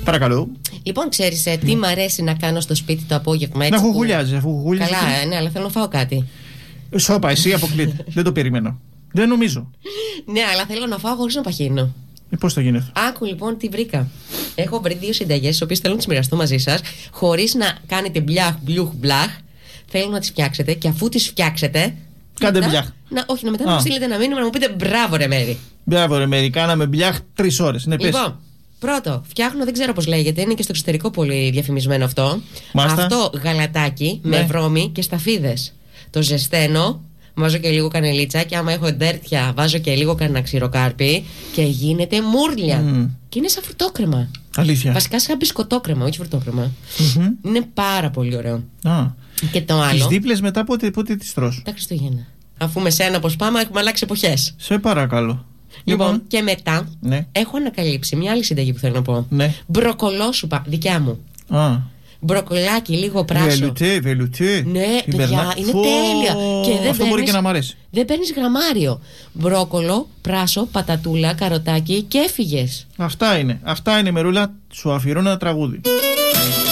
Παρακαλώ. Λοιπόν, ξέρεις τι μ' αρέσει να κάνω στο σπίτι το απόγευμα, έτσι? Να γουγουλιάζει, αφού γουγουλιάζει. Καλά, ναι, αλλά θέλω να φάω κάτι. Σώπα, εσύ αποκλείται. Δεν το περιμένω. Δεν νομίζω. Ναι, αλλά θέλω να φάω χωρίς να παχύνω. Πώς θα γίνει αυτό? Άκου λοιπόν τι βρήκα. Έχω βρει 2 συνταγές, τις οποίες θέλω να τις μοιραστώ μαζί σας, χωρίς να κάνετε μπλιάχ, μπλιούχ, μπλάχ. Θέλω να τις φτιάξετε και αφού τις φτιάξετε. Κάντε μπλιάχ. Όχι, μετά να μου στείλετε ένα μήνυμα να μου πείτε μπράβο, ρε Μέρη. Μπράβο, ρε Μέρη, κάναμε μπλιάχ 3 ώρες. Ναι, πες. Λοιπόν, πρώτο, φτιάχνω, δεν ξέρω πώς λέγεται, είναι και στο εξωτερικό πολύ διαφημισμένο αυτό. Μάλιστα. Αυτό γαλατάκι με βρώμη και σταφίδες. Το ζεσταίνω. Βάζω και λίγο κανελίτσα και άμα έχω ντέρτια βάζω και λίγο κανένα ξηροκάρπι και γίνεται μούρλια. Και είναι σαν φρουτόκρεμα. Αλήθεια. Βασικά σαν μπισκοτόκρεμα, όχι φρουτόκρεμα. Είναι πάρα πολύ ωραίο. Και το άλλο. Τις δίπλες μετά πότε τις τρως? Τα Χριστούγεννα. Αφού με σένα πως πάμε έχουμε αλλάξει εποχές. Σε παρακαλώ. Λοιπόν, και μετά έχω ανακαλύψει μια άλλη συνταγή που θέλω να πω. Μπροκολόσουπα, δικιά μου. Μπροκολάκι, λίγο πράσο. Βελουτέ. Ναι, παιδιά, είναι τέλεια. Και δεν αυτό μπορεί και να μ' αρέσει. Δεν παίρνεις γραμμάριο. Μπρόκολο, πράσο, πατατούλα, καροτάκι και έφυγες. Αυτά είναι, Μερούλα. Σου αφιερώνω ένα τραγούδι.